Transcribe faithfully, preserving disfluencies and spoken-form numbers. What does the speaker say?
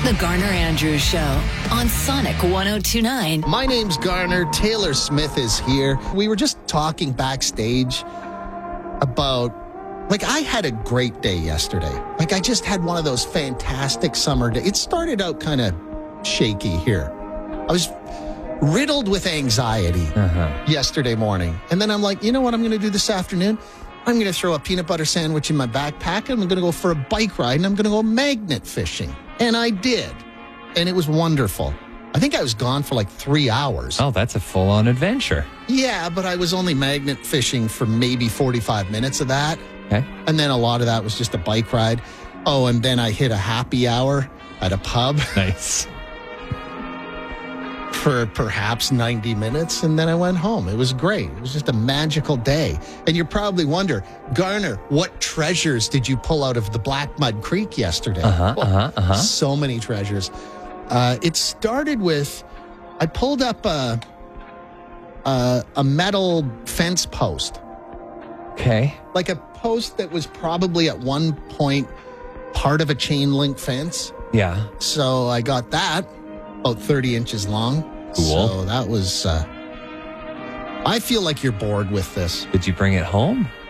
The Garner Andrews Show on Sonic one oh two point nine. My name's Garner. Taylor Smith is here. We were just talking backstage about, like, I had a great day yesterday. Like, I just had one of those fantastic summer days. It started out kind of shaky here. I was riddled with anxiety uh-huh. yesterday morning. And then I'm like, you know what I'm going to do this afternoon? I'm going to throw a peanut butter sandwich in my backpack, and I'm going to go for a bike ride, and I'm going to go magnet fishing. And I did. And it was wonderful. I think I was gone for like three hours. Oh, that's a full-on adventure. Yeah, but I was only magnet fishing for maybe forty-five minutes of that. Okay. And then a lot of that was just a bike ride. Oh, and then I hit a happy hour at a pub. Nice. For perhaps ninety minutes, and then I went home. It was great. It was just a magical day. And you probably wonder, Garner, what treasures did you pull out of the Black Mud Creek yesterday? Uh-huh, Oh, uh-huh, uh-huh. So many treasures. Uh, it started with, I pulled up a, a, a metal fence post. Okay. Like a post that was probably at one point part of a chain link fence. Yeah. So I got that, about thirty inches long. Cool. So that was, uh, I feel like you're bored with this. Did you bring it home?